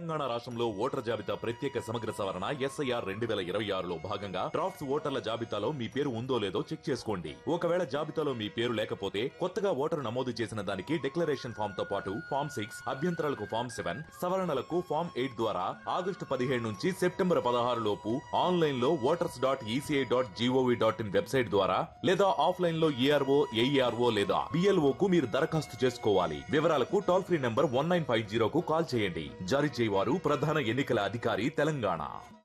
తెలంగాణ రాష్ట్రంలో ఓటర్ల జాబితా ప్రత్యేక సమగ్ర సవరణ SIR 2026లో భాగంగా డ్రాఫ్ట్స్ ఓటర్ల జాబితాలో మీ పేరు ఉందో లేదో చెక్ చేసుకోండి. ఒకవేళ జాబితాలో మీ పేరు లేకపోతే కొత్తగా ఓటరు నమోదు చేసిన దానికి డిక్లరేషన్ ఫామ్ తో పాటు ఫామ్ 6, అభ్యంతరాలకు ఫామ్ 7, సవరణలకు ఫామ్ 8 ద్వారా ఆగస్టు 17 నుంచి సెప్టెంబర్ 16 లోపు ఆన్లైన్ లో voters.eci.gov.in వెబ్సైట్ ద్వారా లేదా ఆఫ్లైన్ లో ERO, AERO లేదా BLO కు మీరు దరఖాస్తు చేసుకోవాలి. వివరాలకు టోల్ ఫ్రీ నంబర్ 1950 కు కాల్ చేయండి. జారీ చేయవారు ప్రధాన ఎన్నికల అధికారి తెలంగాణ.